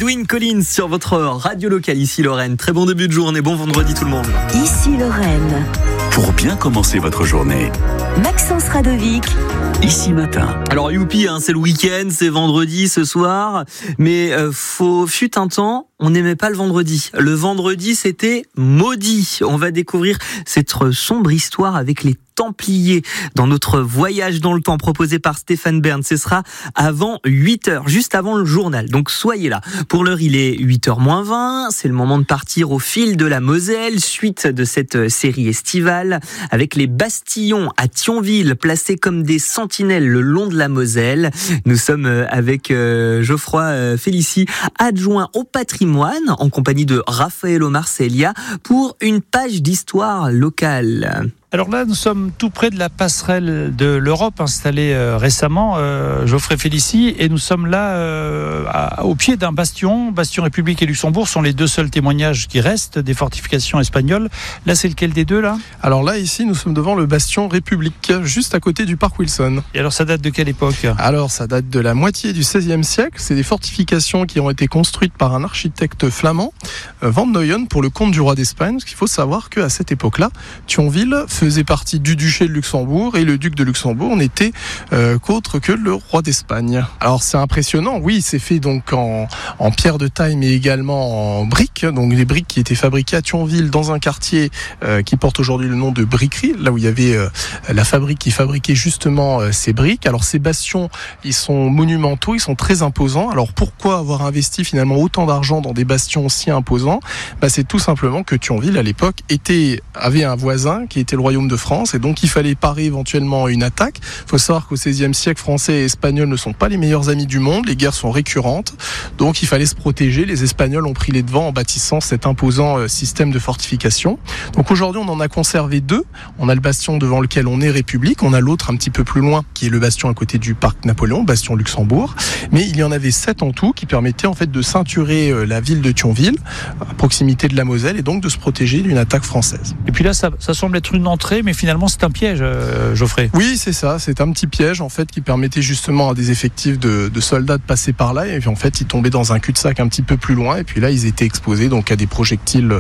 Edwin Collins sur votre radio locale, ici Lorraine. Très bon début de journée, bon vendredi tout le monde. Ici Lorraine. Pour bien commencer votre journée. Maxence Radovic. Ici matin. Alors youpi, c'est le week-end, c'est vendredi ce soir, mais fut un temps, on n'aimait pas le vendredi. Le vendredi, c'était maudit. On va découvrir cette sombre histoire avec les Templiers dans notre voyage dans le temps proposé par Stéphane Bern. Ce sera avant 8h, juste avant le journal. Donc soyez là. Pour l'heure, il est 8h-20. C'est le moment de partir au fil de la Moselle, suite de cette série estivale, avec les bastillons à Thionville, placés comme des sentinelles le long de la Moselle. Nous sommes avec Geoffroy Félicie, adjoint au patrimoine, en compagnie de Raphaël Marcelia, pour une page d'histoire locale. Alors là, nous sommes tout près de la passerelle de l'Europe, installée récemment, Geoffroy Félicie, et nous sommes là au pied d'un bastion. Bastion République et Luxembourg sont les deux seuls témoignages qui restent des fortifications espagnoles. Là, c'est lequel des deux, là ? Alors là, ici, nous sommes devant le bastion République, juste à côté du parc Wilson. Et alors, ça date de quelle époque ? Alors, ça date de la moitié du XVIe siècle. C'est des fortifications qui ont été construites par un architecte flamand, Van Noyen, pour le comte du roi d'Espagne. Parce qu'il faut savoir qu'à cette époque-là, Thionville faisait partie du duché de Luxembourg, et le duc de Luxembourg n'était qu'autre que le roi d'Espagne. Alors c'est impressionnant, oui, c'est fait donc en pierre de taille, mais également en briques, donc des briques qui étaient fabriquées à Thionville dans un quartier qui porte aujourd'hui le nom de briquerie, là où il y avait la fabrique qui fabriquait justement ces briques. Alors ces bastions, ils sont monumentaux, ils sont très imposants. Alors pourquoi avoir investi finalement autant d'argent dans des bastions si imposants ? C'est tout simplement que Thionville à l'époque avait un voisin qui était le royaume de France, et donc il fallait parer éventuellement une attaque. Il faut savoir qu'au XVIe siècle, Français et Espagnols ne sont pas les meilleurs amis du monde, les guerres sont récurrentes, donc il fallait se protéger. Les Espagnols ont pris les devants en bâtissant cet imposant système de fortification. Donc aujourd'hui, on en a conservé deux. On a le bastion devant lequel on est République, on a l'autre un petit peu plus loin, qui est le bastion à côté du parc Napoléon, bastion Luxembourg, mais il y en avait 7 en tout qui permettaient en fait de ceinturer la ville de Thionville, à proximité de la Moselle, et donc de se protéger d'une attaque française. Et puis là, ça semble être une entrée, mais finalement c'est un piège, Geoffrey. Oui, c'est ça, c'est un petit piège en fait qui permettait justement à des effectifs de soldats de passer par là, et puis en fait ils tombaient dans un cul-de-sac un petit peu plus loin, et puis là ils étaient exposés donc à des projectiles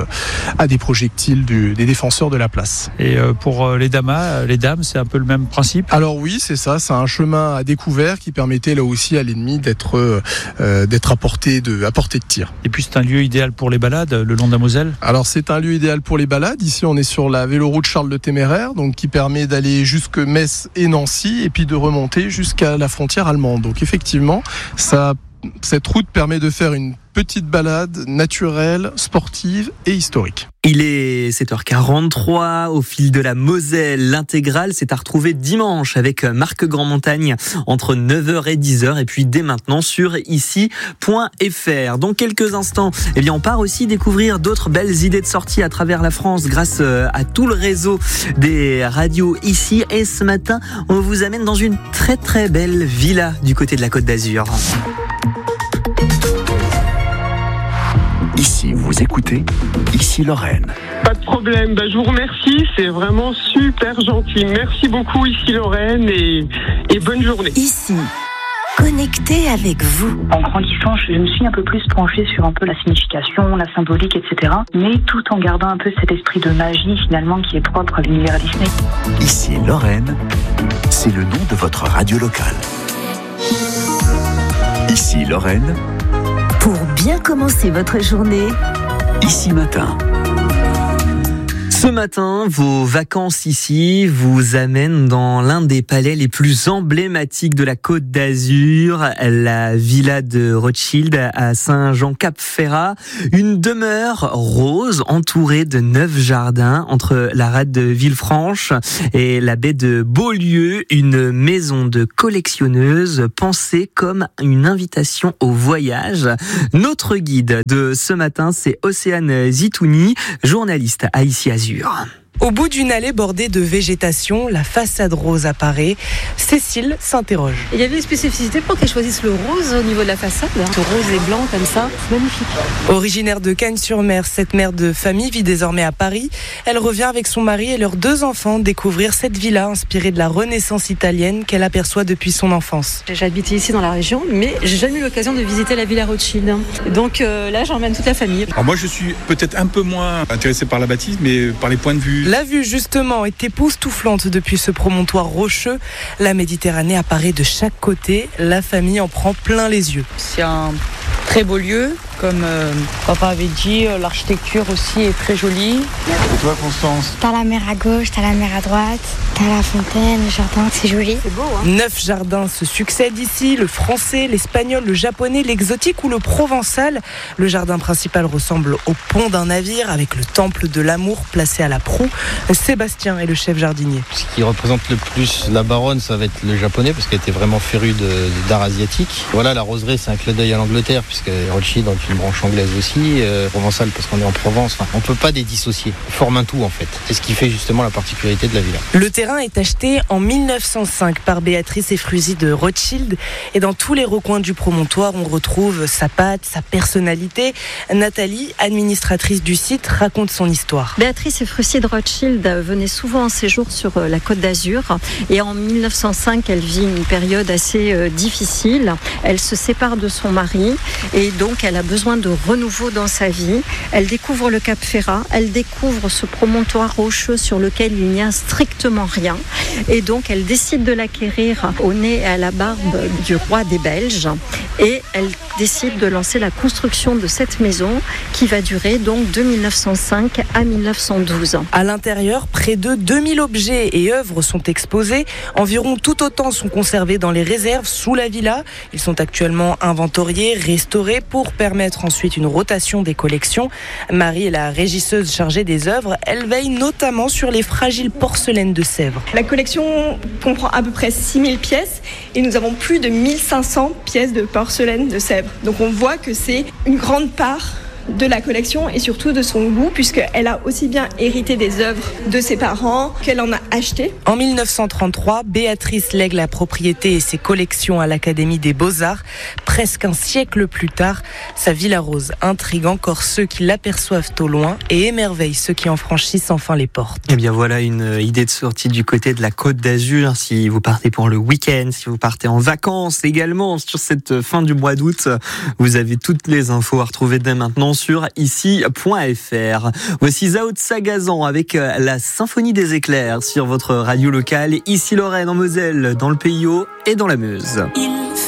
des défenseurs de la place. Et pour les dames, c'est un peu le même principe. Alors oui, c'est ça, c'est un chemin à découvert qui permettait là aussi à l'ennemi d'être à portée de tir. Et puis c'est un lieu idéal pour les balades le long de la Moselle. Alors c'est un lieu idéal pour les balades. Ici on est sur la véloroute Charles le Téméraire, donc qui permet d'aller jusque Metz et Nancy, et puis de remonter jusqu'à la frontière allemande. Donc effectivement, cette route permet de faire une petite balade naturelle, sportive et historique. Il est 7h43 au fil de la Moselle. L'intégrale, c'est à retrouver dimanche avec Marc Grandmontagne entre 9h et 10h, et puis dès maintenant sur ici.fr. Dans quelques instants, on part aussi découvrir d'autres belles idées de sortie à travers la France grâce à tout le réseau des radios ici. Et ce matin, on vous amène dans une très très belle villa du côté de la Côte d'Azur. Ici, vous écoutez, ici Lorraine. Pas de problème, je vous remercie, c'est vraiment super gentil. Merci beaucoup ici Lorraine, et bonne journée. Ici, connecté avec vous. En grandissant, je me suis un peu plus penchée sur un peu la signification, la symbolique, etc. Mais tout en gardant un peu cet esprit de magie finalement qui est propre à l'univers Disney. Ici Lorraine, c'est le nom de votre radio locale. Ici Lorraine. Pour bien commencer votre journée, ici matin. Ce matin, vos vacances ici vous amènent dans l'un des palais les plus emblématiques de la Côte d'Azur, la villa de Rothschild à Saint-Jean-Cap-Ferrat. Une demeure rose entourée de 9 jardins entre la rade de Villefranche et la baie de Beaulieu. Une maison de collectionneuse pensée comme une invitation au voyage. Notre guide de ce matin, c'est Océane Zitouni, journaliste à Ici Azur. Au bout d'une allée bordée de végétation, la façade rose apparaît. Cécile s'interroge. Il y avait une spécificité pour qu'elle choisisse le rose au niveau de la façade. Le rose et blanc comme ça, c'est magnifique. Originaire de Cagnes-sur-Mer, cette mère de famille vit désormais à Paris. Elle revient avec son mari et leurs 2 enfants découvrir cette villa inspirée de la Renaissance italienne qu'elle aperçoit depuis son enfance. J'habitais ici dans la région, mais j'ai jamais eu l'occasion de visiter la villa Rothschild. Donc là, j'emmène toute la famille. Alors moi, je suis peut-être un peu moins intéressé par la bâtisse, mais par les points de vue. La vue, justement, est époustouflante depuis ce promontoire rocheux. La Méditerranée apparaît de chaque côté. La famille en prend plein les yeux. C'est un très beau lieu. Comme papa avait dit, l'architecture aussi est très jolie. Et toi, Constance ? T'as la mer à gauche, t'as la mer à droite, t'as la fontaine, le jardin, c'est joli. C'est beau, hein ? 9 jardins se succèdent ici, le français, l'espagnol, le japonais, l'exotique ou le provençal. Le jardin principal ressemble au pont d'un navire avec le temple de l'amour placé à la proue. Sébastien est le chef jardinier. Ce qui représente le plus la baronne, ça va être le japonais parce qu'elle était vraiment férue d'art asiatique. Voilà, la roseraie, c'est un clin d'œil à l'Angleterre puisque Rothschild ont une branche anglaise aussi, provençale parce qu'on est en Provence. Enfin, on ne peut pas les dissocier. Ils forment un tout en fait. C'est ce qui fait justement la particularité de la villa. Le terrain est acheté en 1905 par Béatrice et Fruzy de Rothschild et dans tous les recoins du promontoire, on retrouve sa patte, sa personnalité. Nathalie, administratrice du site, raconte son histoire. Béatrice et Fruzy de Rothschild venaient souvent en séjour sur la Côte d'Azur et en 1905, elle vit une période assez difficile. Elle se sépare de son mari et donc elle a besoin de renouveau dans sa vie. Elle découvre le Cap Ferrat, elle découvre ce promontoire rocheux sur lequel il n'y a strictement rien. Et donc elle décide de l'acquérir au nez et à la barbe du roi des Belges. Et elle décide de lancer la construction de cette maison qui va durer donc de 1905 à 1912. À l'intérieur, près de 2000 objets et œuvres sont exposés. Environ tout autant sont conservés dans les réserves sous la villa. Ils sont actuellement inventoriés, restaurés pour permettre ensuite une rotation des collections. Marie est la régisseuse chargée des œuvres. Elle veille notamment sur les fragiles porcelaines de Sèvres. La collection comprend à peu près 6000 pièces et nous avons plus de 1500 pièces de porcelaine de Sèvres. Donc on voit que c'est une grande part de la collection et surtout de son goût puisqu'elle a aussi bien hérité des œuvres de ses parents qu'elle en a acheté. En 1933, Béatrice lègue la propriété et ses collections à l'Académie des Beaux-Arts. Presque un siècle plus tard, sa Villa Rose intrigue encore ceux qui l'aperçoivent au loin et émerveille ceux qui en franchissent enfin les portes. Eh bien voilà une idée de sortie du côté de la Côte d'Azur. Si vous partez pour le week-end, si vous partez en vacances également sur cette fin du mois d'août, vous avez toutes les infos à retrouver dès maintenant sur ici.fr. Voici Zao de Sagazan avec la Symphonie des éclairs sur votre radio locale. Ici Lorraine en Moselle, dans le Pays Haut et dans la Meuse.